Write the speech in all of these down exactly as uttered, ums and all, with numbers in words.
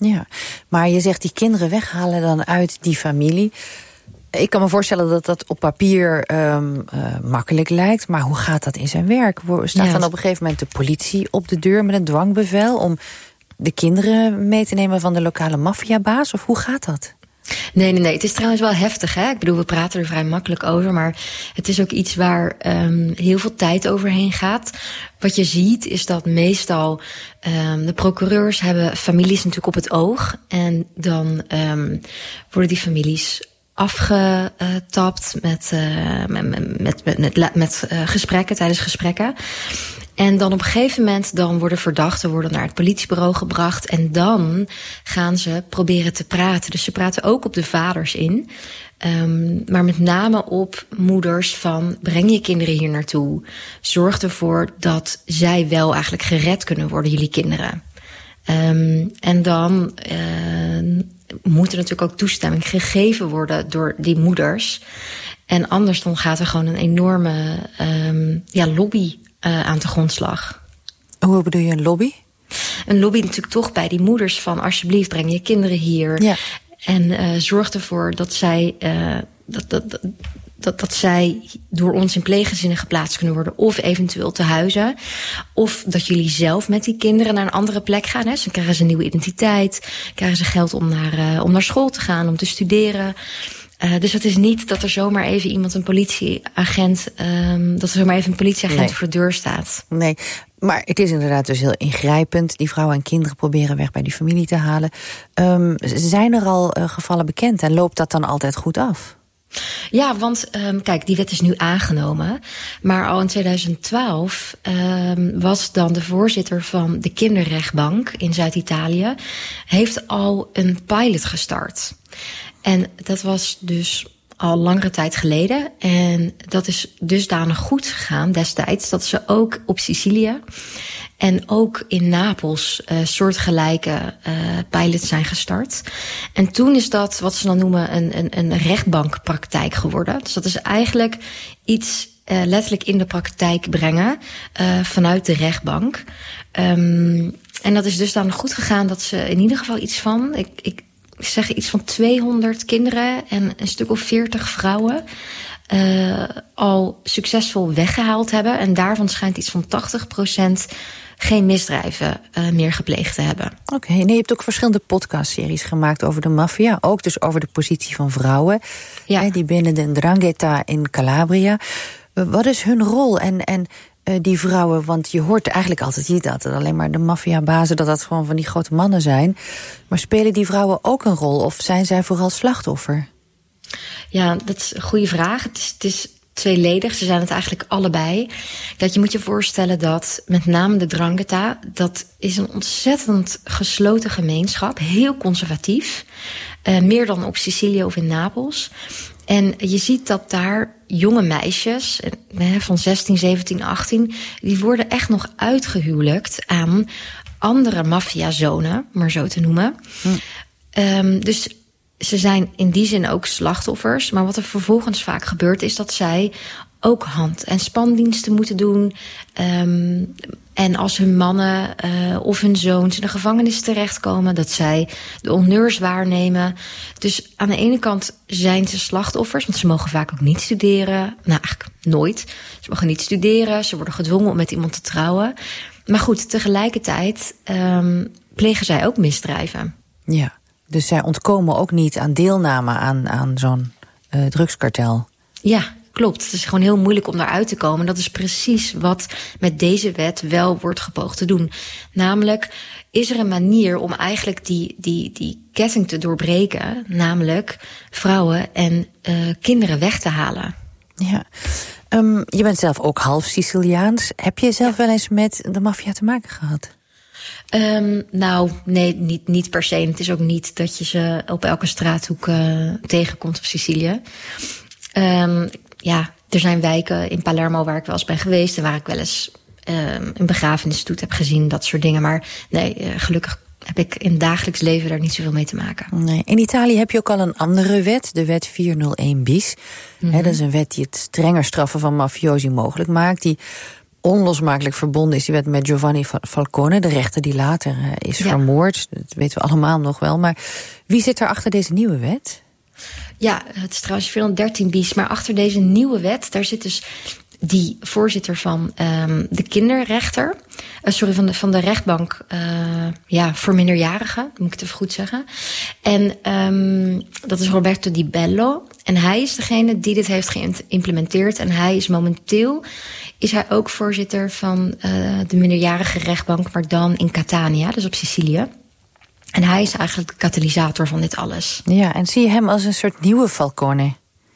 Ja, maar je zegt die kinderen weghalen dan uit die familie. Ik kan me voorstellen dat dat op papier um, uh, makkelijk lijkt. Maar hoe gaat dat in zijn werk? Staat ja, dan op een gegeven moment de politie op de deur met een dwangbevel om de kinderen mee te nemen van de lokale maffiabaas? Of hoe gaat dat? Nee, nee, nee. Het is trouwens wel heftig, hè? Ik bedoel, we praten er vrij makkelijk over, maar het is ook iets waar um, heel veel tijd overheen gaat. Wat je ziet is dat meestal um, de procureurs hebben families natuurlijk op het oog. En dan um, worden die families afgetapt met, uh, met, met, met, met, met uh, gesprekken, tijdens gesprekken. En dan op een gegeven moment dan worden verdachten worden naar het politiebureau gebracht. En dan gaan ze proberen te praten. Dus ze praten ook op de vaders in. Um, maar met name op moeders van breng je kinderen hier naartoe. Zorg ervoor dat zij wel eigenlijk gered kunnen worden, jullie kinderen. Um, en dan uh, moet er natuurlijk ook toestemming gegeven worden door die moeders. En anders dan gaat er gewoon een enorme um, ja, lobby uh, aan de grondslag. Hoe bedoel je een lobby? Een lobby natuurlijk toch bij die moeders van alsjeblieft breng je kinderen hier. Ja. En uh, zorg ervoor dat zij, uh, dat, dat, dat, dat, dat zij door ons in pleeggezinnen geplaatst kunnen worden. Of eventueel te huizen. Of dat jullie zelf met die kinderen naar een andere plek gaan. Hè. Dus dan krijgen ze een nieuwe identiteit. Krijgen ze geld om naar, uh, om naar school te gaan, om te studeren. Uh, dus het is niet dat er zomaar even iemand, een politieagent, um, dat er zomaar even een politieagent nee. voor de deur staat. Nee, maar het is inderdaad dus heel ingrijpend. Die vrouwen en kinderen proberen weg bij die familie te halen. Um, zijn er al uh, gevallen bekend en loopt dat dan altijd goed af? Ja, want um, kijk, die wet is nu aangenomen. Maar al in tweeduizend twaalf um, was dan de voorzitter van de kinderrechtbank in Zuid-Italië, heeft al een pilot gestart. En dat was dus al langere tijd geleden. En dat is dusdanig goed gegaan destijds dat ze ook op Sicilië en ook in Napels uh, soortgelijke uh, pilots zijn gestart. En toen is dat wat ze dan noemen een, een, een rechtbankpraktijk geworden. Dus dat is eigenlijk iets uh, letterlijk in de praktijk brengen uh, vanuit de rechtbank. Um, en dat is dusdanig goed gegaan dat ze in ieder geval iets van, ik, ik zeg iets van tweehonderd kinderen en een stuk of veertig vrouwen uh, al succesvol weggehaald hebben. En daarvan schijnt iets van tachtig procent geen misdrijven uh, meer gepleegd te hebben. Oké, okay, nee, je hebt ook verschillende podcastseries gemaakt over de maffia. Ook dus over de positie van vrouwen. Ja. Hè, die binnen de 'Ndrangheta in Calabria. Uh, wat is hun rol? En, en uh, die vrouwen, want je hoort eigenlijk altijd niet dat het alleen maar de maffiabazen, dat dat gewoon van die grote mannen zijn. Maar spelen die vrouwen ook een rol? Of zijn zij vooral slachtoffer? Ja, dat is een goede vraag. Het is, het is tweeledig. Ze zijn het eigenlijk allebei. Dat je moet je voorstellen dat met name de 'Ndrangheta, dat is een ontzettend gesloten gemeenschap. Heel conservatief. Uh, meer dan op Sicilië of in Napels. En je ziet dat daar jonge meisjes van zestien, zeventien, achttien... die worden echt nog uitgehuwelijkt aan andere maffiazonen, maar zo te noemen. Hm. Um, dus ze zijn in die zin ook slachtoffers. Maar wat er vervolgens vaak gebeurt is dat zij ook hand- en spandiensten moeten doen. Um, en als hun mannen uh, of hun zoons in de gevangenis terechtkomen, dat zij de honneurs waarnemen. Dus aan de ene kant zijn ze slachtoffers, want ze mogen vaak ook niet studeren. Nou, eigenlijk nooit. Ze mogen niet studeren, ze worden gedwongen om met iemand te trouwen. Maar goed, tegelijkertijd um, plegen zij ook misdrijven. Ja, dus zij ontkomen ook niet aan deelname aan, aan zo'n uh, drugskartel. Ja, klopt. Het is gewoon heel moeilijk om daaruit te komen. Dat is precies wat met deze wet wel wordt gepoogd te doen. Namelijk, is er een manier om eigenlijk die, die, die ketting te doorbreken, namelijk vrouwen en uh, kinderen weg te halen. Ja. Um, je bent zelf ook half Siciliaans. Heb je zelf wel eens met de maffia te maken gehad? Um, nou, nee, niet, niet per se. Het is ook niet dat je ze op elke straathoek uh, tegenkomt op Sicilië. Um, ja, er zijn wijken in Palermo waar ik wel eens ben geweest en waar ik wel eens um, een begrafenisstoet heb gezien, dat soort dingen. Maar nee, uh, gelukkig heb ik in het dagelijks leven daar niet zoveel mee te maken. Nee. In Italië heb je ook al een andere wet, de wet vierhonderdéén bis. Mm-hmm. He, dat is een wet die het strenger straffen van mafiosi mogelijk maakt. Die onlosmakelijk verbonden is die wet met Giovanni Falcone, de rechter die later uh, is ja. vermoord. Dat weten we allemaal nog wel. Maar wie zit er achter deze nieuwe wet? Ja, het is trouwens vierhonderddertien bis, maar achter deze nieuwe wet, daar zit dus die voorzitter van um, de kinderrechter, uh, sorry, van de, van de rechtbank uh, ja, voor minderjarigen, moet ik het even goed zeggen. En um, dat is Roberto Di Bello. En hij is degene die dit heeft geïmplementeerd. En hij is momenteel is hij ook voorzitter van uh, de minderjarige rechtbank, maar dan in Catania, dus op Sicilië. En hij is eigenlijk de katalysator van dit alles. Ja, en zie je hem als een soort nieuwe Falcone?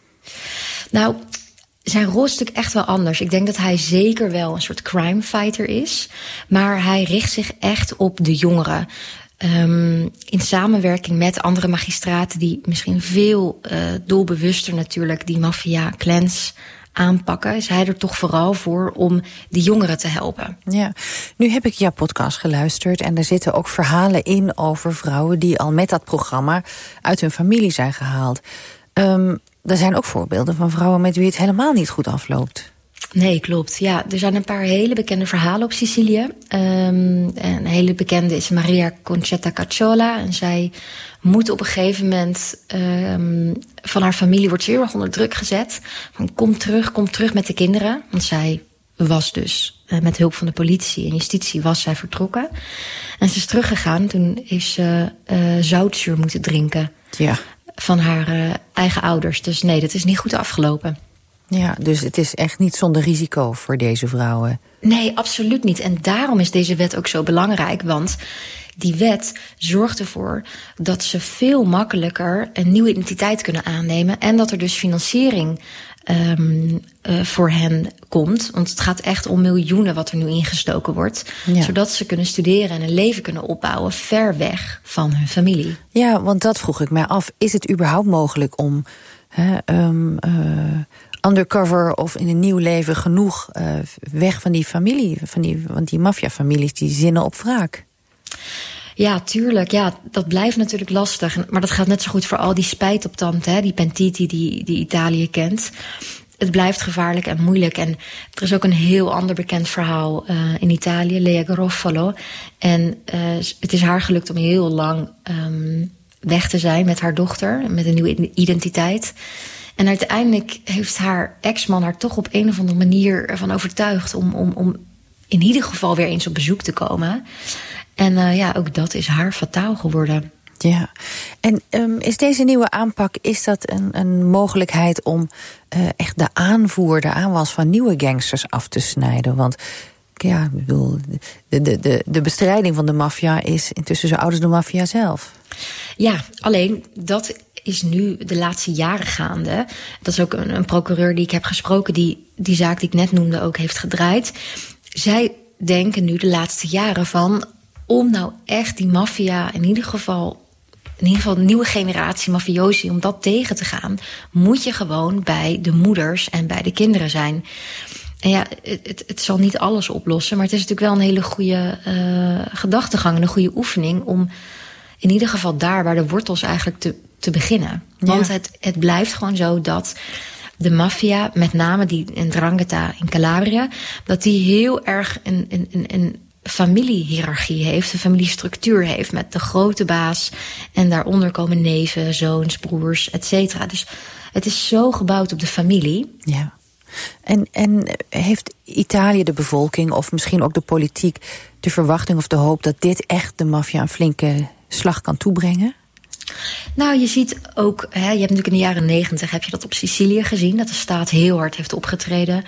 Nou, zijn rol is natuurlijk echt wel anders. Ik denk dat hij zeker wel een soort crime fighter is. Maar hij richt zich echt op de jongeren. Um, in samenwerking met andere magistraten die misschien veel uh, doelbewuster natuurlijk die maffia-clans aanpakken, is hij er toch vooral voor om de jongeren te helpen. Ja, nu heb ik jouw podcast geluisterd en er zitten ook verhalen in over vrouwen die al met dat programma uit hun familie zijn gehaald. Um, er zijn ook voorbeelden van vrouwen met wie het helemaal niet goed afloopt. Nee, klopt. Ja, er zijn een paar hele bekende verhalen op Sicilië. Um, een hele bekende is Maria Concetta Cacciola. En zij moet op een gegeven moment um, van haar familie wordt ze heel erg onder druk gezet. Van kom terug, kom terug met de kinderen. Want zij was dus uh, met hulp van de politie en justitie was zij vertrokken. En ze is teruggegaan. Toen heeft ze uh, zoutzuur moeten drinken. Ja. Van haar uh, eigen ouders. Dus nee, dat is niet goed afgelopen. Ja, dus het is echt niet zonder risico voor deze vrouwen. Nee, absoluut niet. En daarom is deze wet ook zo belangrijk. Want die wet zorgt ervoor dat ze veel makkelijker een nieuwe identiteit kunnen aannemen. En dat er dus financiering um, uh, voor hen komt. Want het gaat echt om miljoenen wat er nu ingestoken wordt. Ja. Zodat ze kunnen studeren en een leven kunnen opbouwen ver weg van hun familie. Ja, want dat vroeg ik mij af. Is het überhaupt mogelijk om Hè, um, uh, undercover of in een nieuw leven genoeg uh, weg van die familie, van die, want die maffiafamilies die zinnen op wraak? Ja, tuurlijk. Ja, dat blijft natuurlijk lastig. Maar dat geldt net zo goed voor al die spijtoptante, hè, die pentiti die, die Italië kent. Het blijft gevaarlijk en moeilijk. En er is ook een heel ander bekend verhaal uh, in Italië, Lea Garofalo. En uh, het is haar gelukt om heel lang um, weg te zijn met haar dochter, met een nieuwe identiteit. En uiteindelijk heeft haar ex-man haar toch op een of andere manier ervan overtuigd om, om, om in ieder geval weer eens op bezoek te komen. En uh, ja, ook dat is haar fataal geworden. Ja, en um, is deze nieuwe aanpak, is dat een, een mogelijkheid om uh, echt de aanvoer, de aanwas van nieuwe gangsters af te snijden? Want ja, ik bedoel, de, de, de, de bestrijding van de maffia is intussen zo oud als de maffia zelf. Ja, alleen dat is nu de laatste jaren gaande. Dat is ook een, een procureur die ik heb gesproken, die die zaak die ik net noemde ook heeft gedraaid. Zij denken nu de laatste jaren van, om nou echt die maffia in ieder geval, in ieder geval een nieuwe generatie mafiosi, om dat tegen te gaan, moet je gewoon bij de moeders en bij de kinderen zijn. En ja, het, het, het zal niet alles oplossen, maar het is natuurlijk wel een hele goede uh, gedachtegang en een goede oefening om in ieder geval daar waar de wortels eigenlijk te, te beginnen. Ja. Want het, het blijft gewoon zo dat de maffia, met name die in 'Ndrangheta in Calabria, dat die heel erg een, een, een, een familiehiërarchie heeft, een familiestructuur heeft met de grote baas en daaronder komen neven, zoons, broers, et cetera. Dus het is zo gebouwd op de familie. Ja. En, en heeft Italië, de bevolking of misschien ook de politiek, de verwachting of de hoop dat dit echt de maffia een flinke slag kan toebrengen? Nou, je ziet ook, hè, je hebt natuurlijk in de jaren negentig heb je dat op Sicilië gezien, dat de staat heel hard heeft opgetreden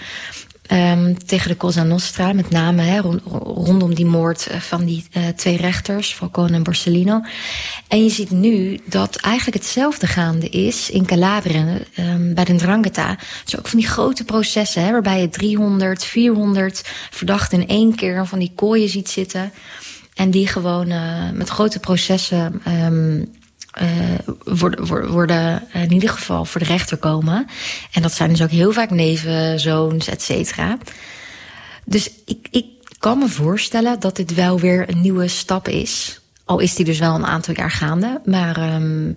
um, tegen de Cosa Nostra, met name hè, rond, rondom die moord van die uh, twee rechters, Falcone en Borsellino. En je ziet nu dat eigenlijk hetzelfde gaande is in Calabria, um, bij de 'Ndrangheta. Dus ook van die grote processen, hè, waarbij je driehonderd, vierhonderd verdachten in één keer van die kooien ziet zitten. En die gewoon uh, met grote processen um, uh, worden, worden in ieder geval voor de rechter komen. En dat zijn dus ook heel vaak neven, zoons, et cetera. Dus ik, ik kan me voorstellen dat dit wel weer een nieuwe stap is. Al is die dus wel een aantal jaar gaande. Maar um,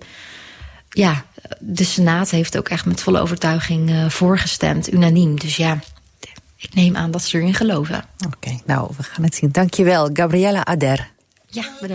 ja, de Senaat heeft ook echt met volle overtuiging uh, voorgestemd, unaniem. Dus ja, Ik neem aan dat ze erin geloven. Oké, okay, nou, we gaan het zien. Dankjewel, Gabriela Ader. Ja, bedankt.